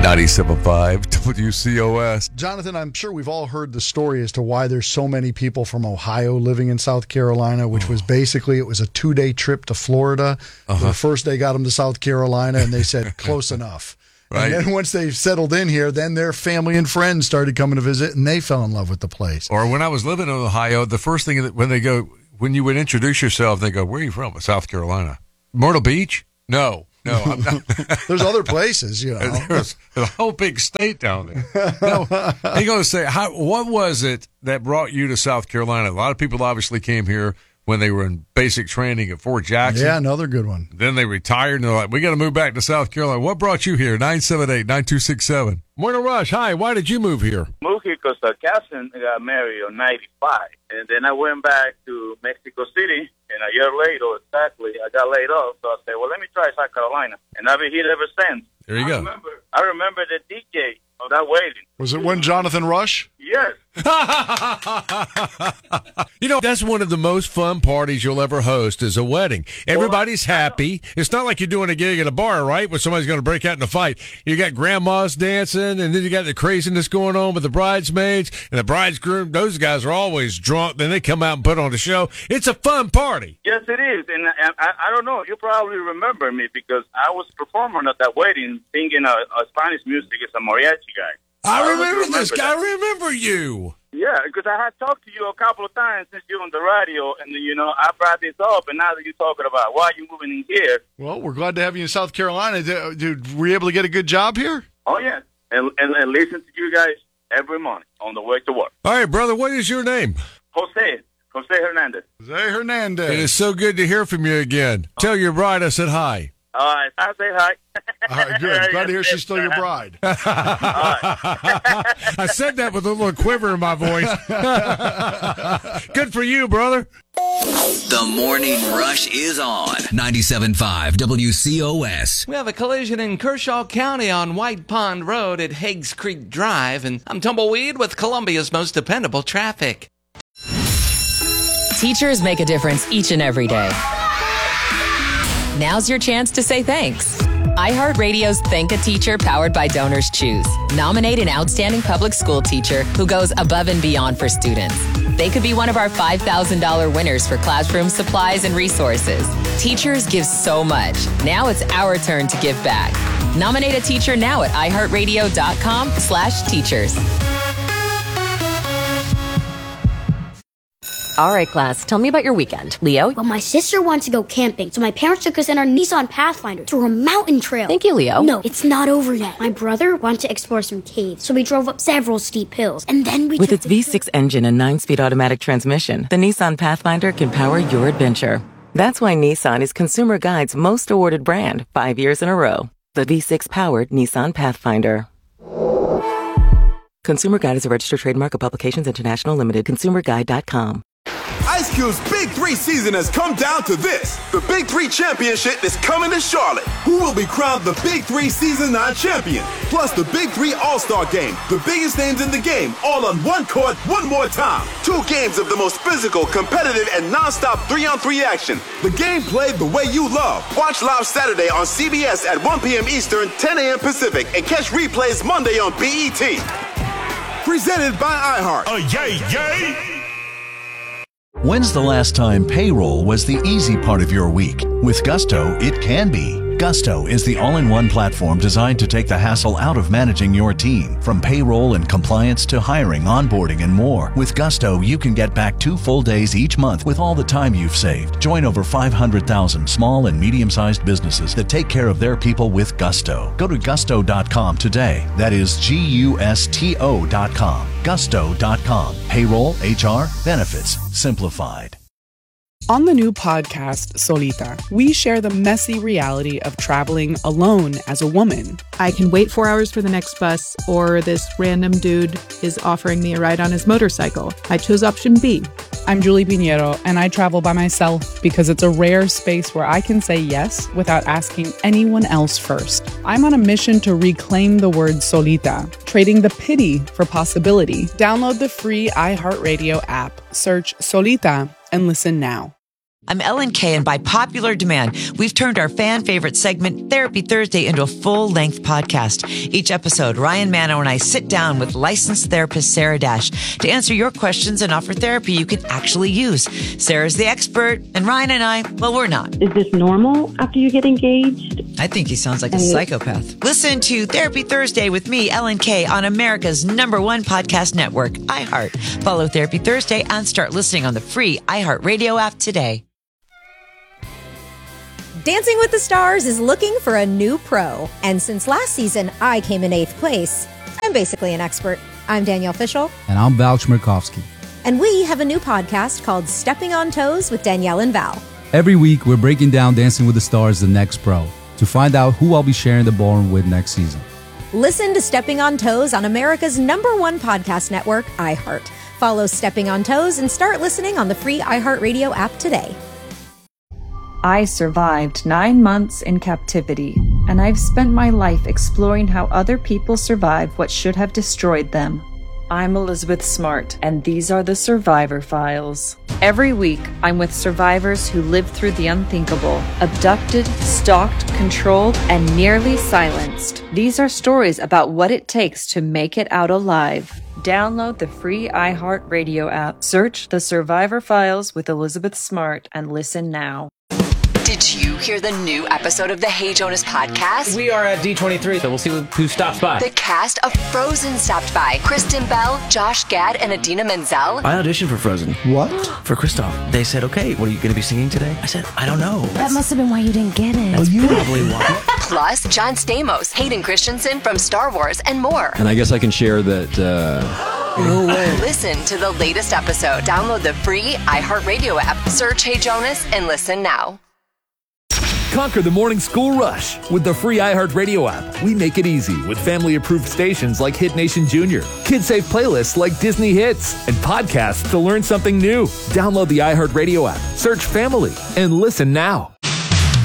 97.5 WCOS. Jonathan, I'm sure we've all heard the story as to why there's so many people from Ohio living in South Carolina, which was basically, it was a 2-day trip to Florida. The first day got them to South Carolina, and they said, close enough. Right. And then once they settled in here, then their family and friends started coming to visit, and they fell in love with the place. Or when I was living in Ohio, the first thing that when you would introduce yourself, they go, where are you from? South Carolina. Myrtle Beach? No, I'm not. There's other places, There's a whole big state down there. No, they're going to say, what was it that brought you to South Carolina? A lot of people obviously came here when they were in basic training at Fort Jackson. Yeah, another good one. Then they retired, and they're like, we got to move back to South Carolina. What brought you here? 978-9267. Morning Rush, hi. Why did you move here? Moved here because a cousin got married in 95. And then I went back to Mexico City, and a year later, exactly, I got laid off. So I said, well, let me try South Carolina. And I've been here ever since. There you go. I remember the DJ of that wedding. Was it when Jonathan Rush? Yes. That's one of the most fun parties you'll ever host is a wedding. Everybody's happy. It's not like you're doing a gig at a bar, right, where somebody's going to break out in a fight. You got grandmas dancing, and then you got the craziness going on with the bridesmaids and the bridegroom. Those guys are always drunk. Then they come out and put on a show. It's a fun party. Yes, it is. And I don't know. You probably remember me because I was performing at that wedding singing a Spanish music as a mariachi guy. I remember this guy. I remember you. Yeah, because I had talked to you a couple of times since you're on the radio, and, I brought this up, and now that you're talking about why you moving in here. Well, we're glad to have you in South Carolina. Dude, were you able to get a good job here? Oh, yeah, and listen to you guys every morning on the way to work. All right, brother, what is your name? Jose Hernandez. Jose Hernandez. It is so good to hear from you again. Tell your bride I said hi. All right, I'll say hi. All right, good. Glad to hear she's still your bride. I said that with a little quiver in my voice. Good for you, brother. The Morning Rush is on 97.5 WCOS. We have a collision in Kershaw County on White Pond Road at Hagues Creek Drive, and I'm Tumbleweed with Columbia's most dependable traffic. Teachers make a difference each and every day. Now's your chance to say thanks. iHeartRadio's Thank a Teacher powered by Donors Choose. Nominate an outstanding public school teacher who goes above and beyond for students. They could be one of our $5,000 winners for classroom supplies and resources. Teachers give so much. Now it's our turn to give back. Nominate a teacher now at iHeartRadio.com/teachers. All right, class, tell me about your weekend. Leo? Well, my sister wants to go camping, so my parents took us in our Nissan Pathfinder through a mountain trail. Thank you, Leo. No, it's not over yet. My brother wanted to explore some caves, so we drove up several steep hills, and then we With its V6 engine and 9-speed automatic transmission, the Nissan Pathfinder can power your adventure. That's why Nissan is Consumer Guide's most awarded brand 5 years in a row. The V6-powered Nissan Pathfinder. Consumer Guide is a registered trademark of Publications International Limited. ConsumerGuide.com. Ice Cube's Big 3 season has come down to this. The Big 3 Championship is coming to Charlotte. Who will be crowned the Big 3 Season 9 champion? Plus the Big 3 All-Star Game. The biggest names in the game, all on one court, one more time. 2 games of the most physical, competitive, and non-stop 3-on-3 action. The game played the way you love. Watch live Saturday on CBS at 1 p.m. Eastern, 10 a.m. Pacific, and catch replays Monday on BET. Presented by iHeart. Yay! When's the last time payroll was the easy part of your week? With Gusto, it can be. Gusto is the all-in-one platform designed to take the hassle out of managing your team. From payroll and compliance to hiring, onboarding, and more. With Gusto, you can get back 2 full days each month with all the time you've saved. Join over 500,000 small and medium-sized businesses that take care of their people with Gusto. Go to gusto.com today. That is GUSTO.com. Gusto.com. Payroll, HR, benefits, simplified. On the new podcast, Solita, we share the messy reality of traveling alone as a woman. I can wait 4 hours for the next bus, or this random dude is offering me a ride on his motorcycle. I chose option B. I'm Julie Pinheiro, and I travel by myself because it's a rare space where I can say yes without asking anyone else first. I'm on a mission to reclaim the word solita, trading the pity for possibility. Download the free iHeartRadio app, search Solita, and listen now. I'm Ellen Kay, and by popular demand, we've turned our fan favorite segment, Therapy Thursday, into a full-length podcast. Each episode, Ryan Manno and I sit down with licensed therapist Sarah Dash to answer your questions and offer therapy you can actually use. Sarah's the expert, and Ryan and I, well, we're not. Is this normal after you get engaged? I think he sounds like a psychopath. Listen to Therapy Thursday with me, Ellen Kay, on America's #1 podcast network, iHeart. Follow Therapy Thursday and start listening on the free iHeartRadio app today. Dancing with the Stars is looking for a new pro. And since last season, I came in 8th place. I'm basically an expert. I'm Danielle Fishel. And I'm Val Chmerkovsky. And we have a new podcast called Stepping on Toes with Danielle and Val. Every week, we're breaking down Dancing with the Stars, the next pro, to find out who I'll be sharing the ballroom with next season. Listen to Stepping on Toes on America's #1 podcast network, iHeart. Follow Stepping on Toes and start listening on the free iHeartRadio app today. I survived 9 months in captivity, and I've spent my life exploring how other people survive what should have destroyed them. I'm Elizabeth Smart, and these are the Survivor Files. Every week, I'm with survivors who lived through the unthinkable, abducted, stalked, controlled, and nearly silenced. These are stories about what it takes to make it out alive. Download the free iHeartRadio app, search The Survivor Files with Elizabeth Smart, and listen now. Did you hear the new episode of the Hey Jonas podcast? We are at D23, so we'll see who stops by. The cast of Frozen stopped by. Kristen Bell, Josh Gad, and Idina Menzel. I auditioned for Frozen. What? For Kristoff. They said, okay, what are you going to be singing today? I said, I don't know. That must have been why you didn't get it. That's probably why. Plus, John Stamos, Hayden Christensen from Star Wars, and more. And I guess I can share that... No way. Listen to the latest episode. Download the free iHeartRadio app. Search Hey Jonas and listen now. Conquer the morning school rush with the free iHeartRadio app. We make it easy with family-approved stations like Hit Nation Junior, kid-safe playlists like Disney Hits, and podcasts to learn something new. Download the iHeartRadio app, search Family, and listen now.